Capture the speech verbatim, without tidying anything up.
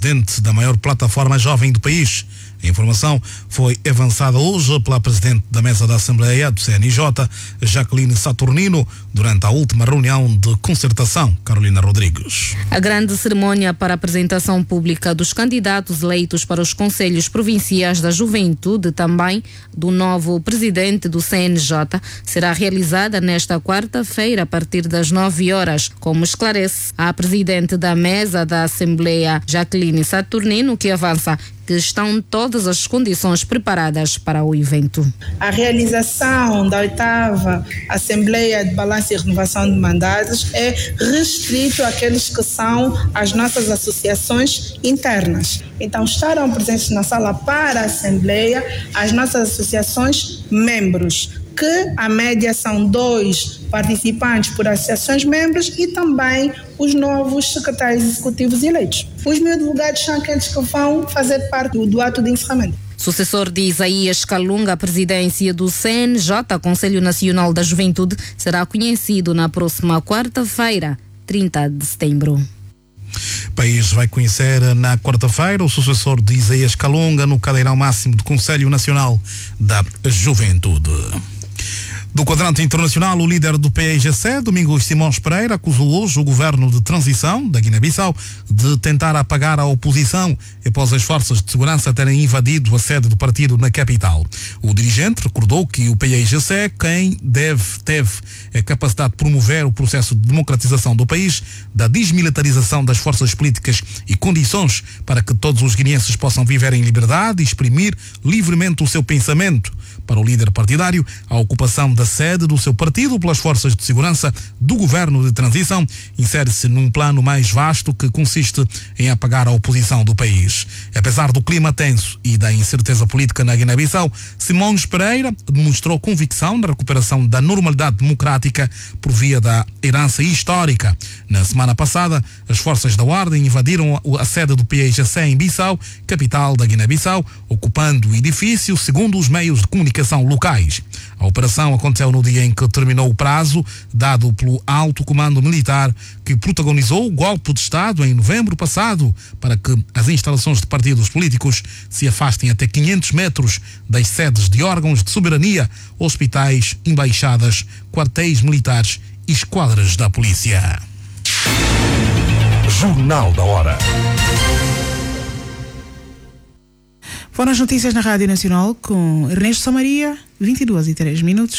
presidente da maior plataforma jovem do país. A informação foi avançada hoje pela presidente da mesa da Assembleia do C N J, Jacqueline Saturnino, durante a última reunião de concertação. Carolina Rodrigues. A grande cerimônia para a apresentação pública dos candidatos eleitos para os Conselhos Provinciais da Juventude, também do novo presidente do C N J, será realizada nesta quarta-feira a partir das nove horas, como esclarece a presidente da mesa da Assembleia, Jacqueline Saturnino, que avança que estão todas as condições preparadas para o evento. A realização da oitava Assembleia de Balanço e Renovação de Mandados é restrito àqueles que são as nossas associações internas. Então estarão presentes na sala para a Assembleia as nossas associações membros, que a média são dois participantes por associações membros e também os novos secretários executivos eleitos. Os mil delegados são aqueles que vão fazer parte do, do ato de encerramento. Sucessor de Isaías Calunga, a presidência do C N J, Conselho Nacional da Juventude, será conhecido na próxima quarta-feira, trinta de setembro. O país vai conhecer na quarta-feira o sucessor de Isaías Calunga no cadeirão máximo do Conselho Nacional da Juventude. Do quadrante internacional, o líder do P I G C, Domingos Simões Pereira, acusou hoje o governo de transição da Guiné-Bissau de tentar apagar a oposição após as forças de segurança terem invadido a sede do partido na capital. O dirigente recordou que o P I G C, quem deve, teve a capacidade de promover o processo de democratização do país, da desmilitarização das forças políticas e condições para que todos os guineenses possam viver em liberdade e exprimir livremente o seu pensamento. Para o líder partidário, a ocupação da sede do seu partido pelas forças de segurança do governo de transição insere-se num plano mais vasto que consiste em apagar a oposição do país. Apesar do clima tenso e da incerteza política na Guiné-Bissau, Simões Pereira demonstrou convicção na recuperação da normalidade democrática por via da herança histórica. Na semana passada, as forças da ordem invadiram a sede do P I G C em Bissau, capital da Guiné-Bissau, ocupando o edifício segundo os meios de comunicação locais. A operação aconteceu no dia em que terminou o prazo dado pelo alto comando militar que protagonizou o golpe de Estado em novembro passado para que as instalações de partidos políticos se afastem até quinhentos metros das sedes de órgãos de soberania, hospitais, embaixadas, quartéis militares e esquadras da polícia. Jornal da Hora. Foram as notícias na Rádio Nacional com Ernesto Samaria, vinte e duas e três minutos.